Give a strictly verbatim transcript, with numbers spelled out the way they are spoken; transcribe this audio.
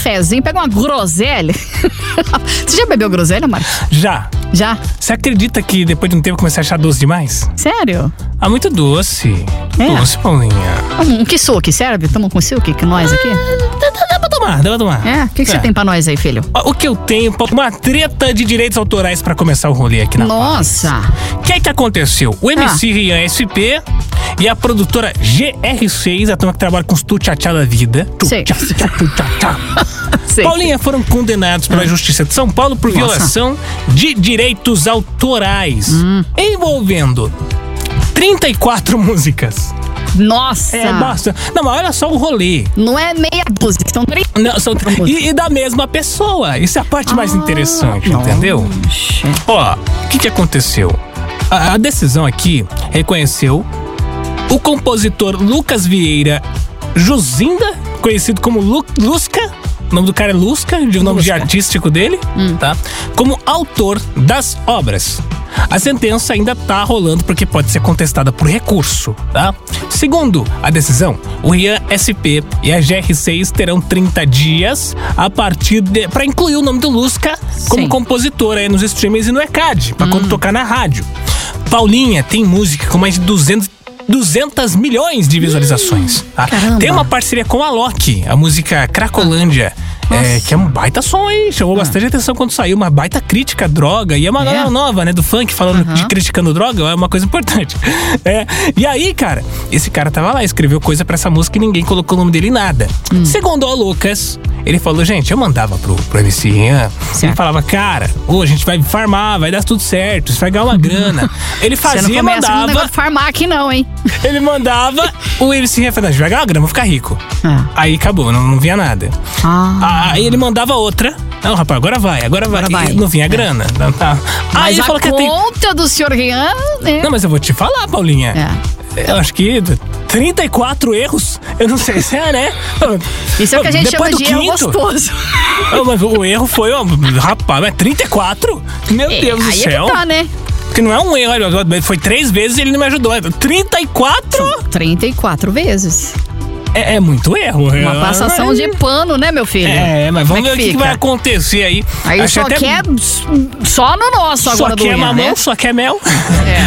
cafezinho, pega uma groselha. Você já bebeu groselha, Marcos? Já. Já? Você acredita que depois de um tempo eu comecei a achar doce demais? Sério? Ah, muito doce. É. Doce, Paulinha. Um kisuke, serve? Tamo com suki, que nós aqui? Dá, dá, dá pra tomar, dá pra tomar. É? O que, que É. você tem pra nós aí, filho? Ó, O que eu tenho, Paulo, uma treta de direitos autorais pra começar o rolê aqui na Nossa! O que é que aconteceu? O M C Ah. Rian S P e a produtora G R seis, a turma que trabalha com os tchá da vida. Sei. Tchá, tchá, tchá, tchá. Sei. Paulinha, foram condenados pela Justiça de São Paulo por Nossa. violação de direitos autorais, Hum. envolvendo trinta e quatro músicas. Nossa! É, basta. Não, mas olha só o rolê. Não é meia dúzia, são três. Não, são, e, e da mesma pessoa. Isso é a parte mais interessante, entendeu? Oxe. Ó, o que que aconteceu? A, a decisão aqui reconheceu o compositor Lucas Vieira Juzinda, conhecido como Lu, Lusca, o nome do cara é Lusca, o nome de Lusca. artístico dele, tá? Como autor das obras. A sentença ainda tá rolando porque pode ser contestada por recurso, tá? Segundo a decisão, o Rian S P e a G R seis terão trinta dias a partir de, pra incluir o nome do Lusca como Sim. compositor aí nos streamings e no E C A D, pra quando tocar na rádio. Paulinha tem música com mais de duzentos duzentos milhões de visualizações. Tá? Caramba. Tem uma parceria com a Loki, a música Cracolândia, é, que é um baita som aí, chamou bastante atenção quando saiu, uma baita crítica à droga, e é uma É? galera nova, né, do funk, falando Aham. de criticando droga, é uma coisa importante. É, e aí, cara, esse cara tava lá, escreveu coisa pra essa música e ninguém colocou o nome dele em nada. Segundo o Lucas, ele falou, gente, eu mandava pro, pro M C Rian, ele Certo. falava, cara, ô, a gente vai farmar, vai dar tudo certo, você vai ganhar uma grana. Ele Você não fazia, começa com um mandava... negócio de farmar aqui não, hein? Ele mandava, o M C Rian falava, a gente vai ganhar uma grana, vou ficar rico. Ah. Aí acabou, não, não vinha nada. Ah. Aí ele mandava outra. Não, rapaz, agora vai, agora vai. Agora vai. E não vinha grana. Não, tá. Aí Mas ele a falou que tem. conta do senhor Rian, né? Não, mas eu vou te falar, Paulinha. É. Eu acho que trinta e quatro erros. Eu não sei se é, né? Isso é o que a gente Depois chama do de erro quinto, gostoso. Mas o erro foi, ó, rapaz, mas trinta e quatro? Meu É, Deus do aí céu. é que tá, né? Porque não é um erro, olha, foi três vezes e ele não me ajudou. trinta e quatro? trinta e quatro vezes. É, é muito erro. Uma passação de pano, né, meu filho? É, mas vamos Como é ver o que, que fica? vai acontecer aí. Aí Acho só até- quer só no nosso Só agora do quer Rian, mamão, né? só quer mel. É.